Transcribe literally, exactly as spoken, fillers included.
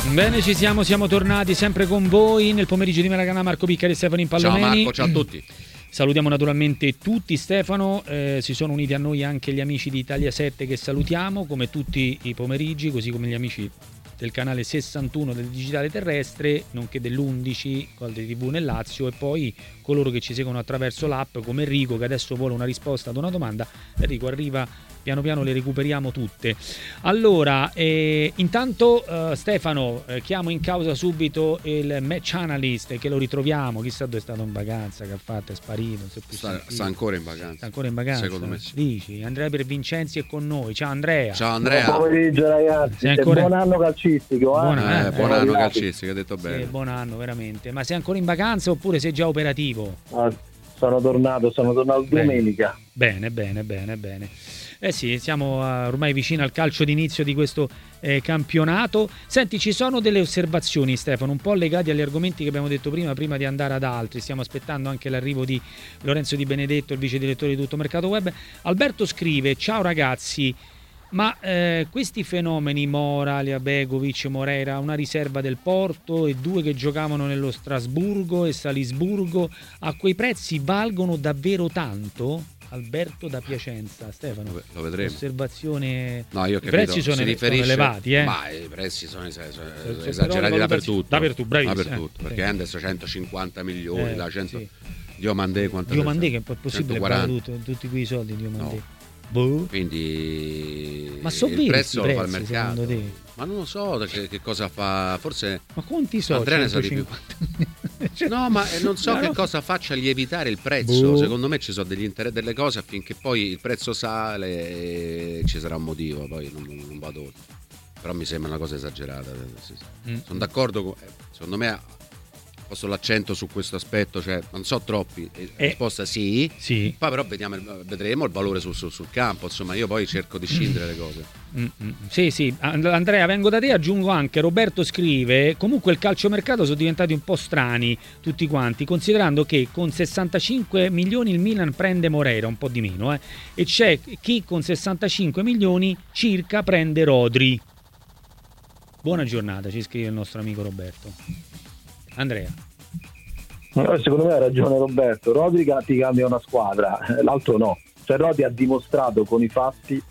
Bene, ci siamo, siamo tornati sempre con voi nel pomeriggio di Melagrana. Marco Piccari e Stefano Impalloneni. Ciao Marco, ciao a tutti. Salutiamo naturalmente tutti, Stefano, eh, si sono uniti a noi anche gli amici di Italia sette che salutiamo come tutti i pomeriggi, così come gli amici del canale sessantuno del digitale terrestre, nonché dell'undici Gol di tivù nel Lazio, e poi coloro che ci seguono attraverso l'app come Enrico che adesso vuole una risposta ad una domanda. Enrico, arriva piano piano, le recuperiamo tutte. Allora, eh, intanto eh, Stefano, eh, chiamo in causa subito il match analyst, che lo ritroviamo, chissà dove è stato in vacanza, che ha fatto, è sparito, non si è più sta, sentito. sta ancora in vacanza. Sta ancora in vacanza? Secondo me sì. Dici, Andrea Pervincenzi è con noi. Ciao Andrea. Ciao Andrea. Buon pomeriggio ragazzi. Sei ancora... buon anno calcistico. Eh? Buon, eh, eh, buon eh, anno calcistico, hai detto bene. Sì, buon anno veramente. Ma sei ancora in vacanza oppure sei già operativo? Ah, sono tornato, sono tornato Bene. domenica. Bene, bene, bene, bene. Eh sì, siamo uh, ormai vicino al calcio d'inizio di questo eh, campionato. Senti, ci sono delle osservazioni, Stefano, un po' legati agli argomenti che abbiamo detto prima, prima di andare ad altri. Stiamo aspettando anche l'arrivo di Lorenzo Di Benedetto, il vice direttore di Tutto Mercato Web. Alberto scrive: ciao ragazzi, ma eh, questi fenomeni, Mora, Begovic, Moreira, una riserva del Porto e due che giocavano nello Strasburgo e Salisburgo, a quei prezzi valgono davvero tanto? Alberto da Piacenza. Stefano, lo vedremo. Osservazione. No, io I prezzi sono, sono elevati, eh? Ma i prezzi sono es- Cioè, esagerati dappertutto. Dappertutto, bravissimo. Dappertutto, eh, perché sì. adesso centocinquanta milioni, Eh, là, cento... sì. Diomandé quanto Diomandé, che è possibile pagare centoquaranta. tutto, tutti quei soldi Diomandé. No. Boh. Quindi Ma so il veri prezzo sti lo fa il prezzi, mercato. secondo te? Ma non lo so che, che cosa fa, forse Ma quanti so? Andrea ne sa di più. Cioè, No, ma non so no, che no. cosa faccia lievitare il prezzo. Boh. Secondo me ci sono degli interessi, delle cose affinché poi il prezzo sale e ci sarà un motivo. Poi non, non vado oltre. Però mi sembra una cosa esagerata. Sì, sì. Mm. Sono d'accordo con, secondo me ha posto l'accento su questo aspetto, cioè non so troppi. La Eh. risposta sì. Sì. Poi però vediamo, vedremo il valore sul, sul, sul campo. Insomma, io poi cerco di scindere le cose. Mm-mm. Sì, sì, And- Andrea, vengo da te, aggiungo anche, Roberto scrive: comunque il calciomercato sono diventati un po' strani tutti quanti, considerando che con sessantacinque milioni il Milan prende Moreira, un po' di meno, eh, e c'è chi con sessantacinque milioni circa prende Rodri. Buona giornata, ci scrive il nostro amico Roberto. Andrea. Secondo me ha ragione Roberto. Rodri ti cambia una squadra, l'altro no. Cioè Rodri ha dimostrato con i fatti